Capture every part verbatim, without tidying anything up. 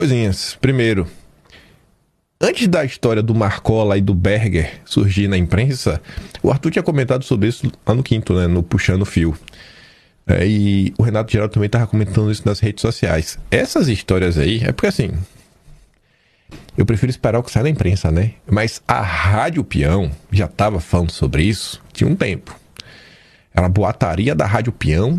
Coisinhas. Primeiro, antes da história do Marcola e do Berger surgir na imprensa, o Arthur tinha comentado sobre isso lá no Quinto, né? No Puxando o Fio. É, e o Renato Geraldo também estava comentando isso nas redes sociais. Essas histórias aí, é porque assim, eu prefiro esperar o que sai na imprensa, né? Mas a Rádio Peão já estava falando sobre isso tinha um tempo. Era a boataria da Rádio Peão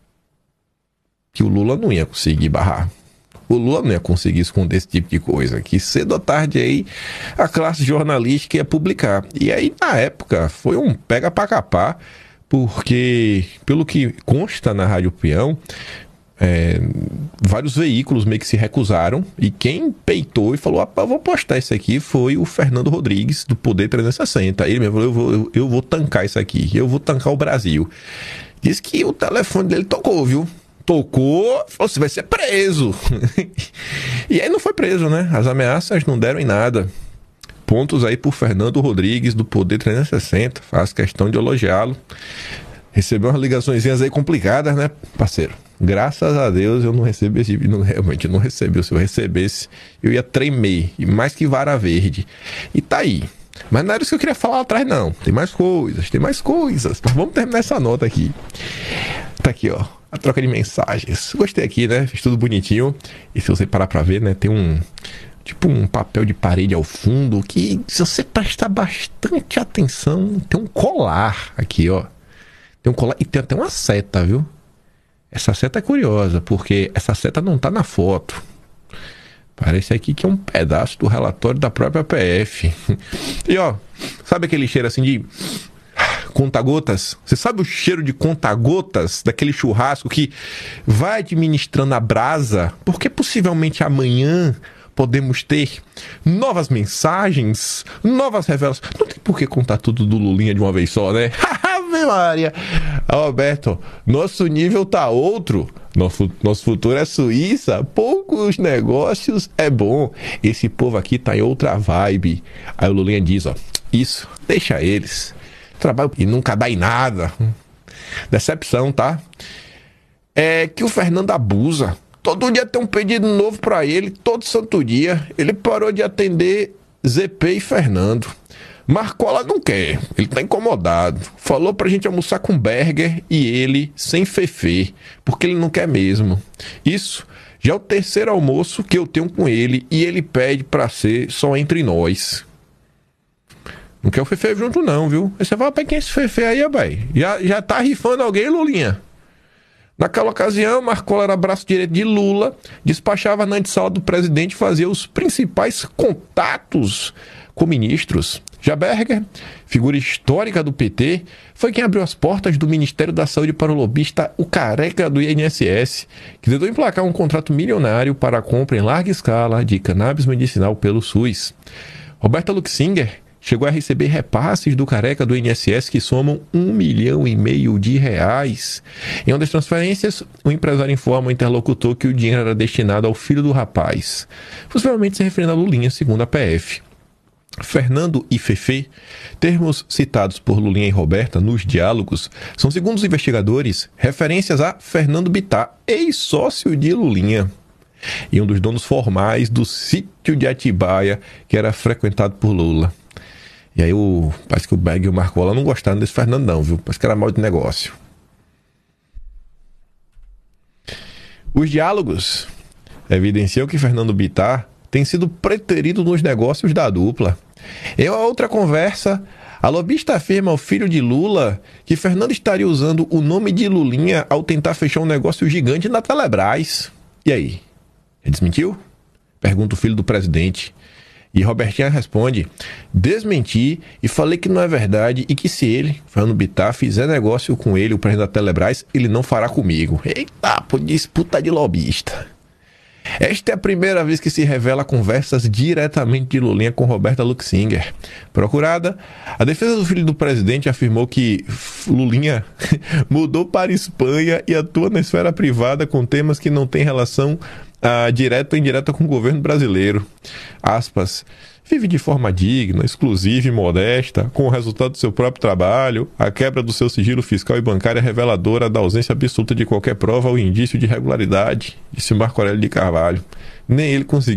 que o Lula não ia conseguir barrar. O Lula não ia conseguir esconder esse tipo de coisa, que cedo ou tarde aí a classe jornalística ia publicar. E aí, na época, foi um pega pra capar, porque, pelo que consta na Rádio Peão, é, vários veículos meio que se recusaram, e quem peitou e falou, ah, eu vou postar isso aqui, foi o Fernando Rodrigues, do Poder trezentos e sessenta. Ele mesmo falou, eu vou, eu, eu vou tancar isso aqui, eu vou tancar o Brasil. Diz que o telefone dele tocou, viu? Tocou, você vai ser preso. E aí não foi preso, né? As ameaças não deram em nada. Pontos aí por Fernando Rodrigues, do Poder trezentos e sessenta. Faço questão de elogiá-lo. Recebeu umas ligaçõezinhas aí complicadas, né, parceiro? Graças a Deus eu não recebi esse... Não, realmente não recebi. Se eu recebesse, eu ia tremer. E mais que vara verde. E tá aí. Mas não era isso que eu queria falar lá atrás, não. Tem mais coisas, tem mais coisas. Mas vamos terminar essa nota aqui. Tá aqui, ó. A troca de mensagens. Gostei aqui, né? Fiz tudo bonitinho. E se você parar pra ver, né? Tem um... tipo um papel de parede ao fundo que, se você prestar bastante atenção, tem um colar aqui, ó. Tem um colar e tem até uma seta, viu? Essa seta é curiosa, porque essa seta não tá na foto. Parece aqui que é um pedaço do relatório da própria P F. E ó, sabe aquele cheiro assim de... conta-gotas? Você sabe o cheiro de conta-gotas daquele churrasco que vai administrando a brasa? Porque possivelmente amanhã podemos ter novas mensagens, novas revelações. Não tem por que contar tudo do Lulinha de uma vez só, né? Ave Maria! Roberto, nosso nível tá outro. Nosso, nosso futuro é Suíça. Poucos negócios é bom. Esse povo aqui tá em outra vibe. Aí o Lulinha diz, ó, isso, deixa eles. Trabalho e nunca dá em nada. Decepção, tá? É que o Fernando abusa. Todo dia tem um pedido novo pra ele, todo santo dia. Ele parou de atender Z P e Fernando. Marcola não quer, ele tá incomodado. Falou pra gente almoçar com Berger e ele sem fefê, porque ele não quer mesmo. Isso já é o terceiro almoço que eu tenho com ele e ele pede pra ser só entre nós. Não quer o Fefe junto não, viu? Aí você fala, pra quem é esse Fefe aí, bai? Já, já tá rifando alguém, Lulinha? Naquela ocasião, Marcola era braço direito de Lula, despachava na antessala do presidente e fazia os principais contatos com ministros. Já Berger, figura histórica do P T, foi quem abriu as portas do Ministério da Saúde para o lobista, o careca do I N S S, que tentou emplacar um contrato milionário para a compra em larga escala de cannabis medicinal pelo SUS. Roberta Luxinger chegou a receber repasses do careca do I N S S que somam um milhão e meio de reais. Em uma das transferências, o empresário informa ao interlocutor que o dinheiro era destinado ao filho do rapaz, possivelmente se referindo a Lulinha, segundo a P F. Fernando e Fefe, termos citados por Lulinha e Roberta nos diálogos, são, segundo os investigadores, referências a Fernando Bittar, ex-sócio de Lulinha, e um dos donos formais do sítio de Atibaia, que era frequentado por Lula. E aí o, parece que o Berger e o Marcola não gostaram desse Fernando não, viu? Parece que era mal de negócio. Os diálogos evidenciam que Fernando Bittar tem sido preterido nos negócios da dupla. Em uma outra conversa, a lobista afirma ao filho de Lula que Fernando estaria usando o nome de Lulinha ao tentar fechar um negócio gigante na Telebrás. E aí? Ele desmentiu? Pergunta o filho do presidente. E Robertinha responde, desmenti e falei que não é verdade e que se ele, Fernando Bittar, fizer negócio com ele, o presidente da Telebrás, ele não fará comigo. Eita, pô, disputa de lobista. Esta é a primeira vez que se revela conversas diretamente de Lulinha com Roberta Luxinger. Procurada, a defesa do filho do presidente afirmou que Lulinha mudou para a Espanha e atua na esfera privada com temas que não têm relação ah, direta ou indireta com o governo brasileiro. Aspas. Vive de forma digna, exclusiva e modesta, com o resultado do seu próprio trabalho. A quebra do seu sigilo fiscal e bancário é reveladora da ausência absoluta de qualquer prova ou indício de irregularidade, disse Marco Aurélio de Carvalho. Nem ele conseguiu